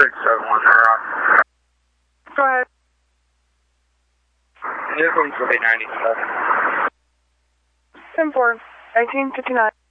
671, they're on. Go ahead. This one's going to be 97. 10-4, 1959.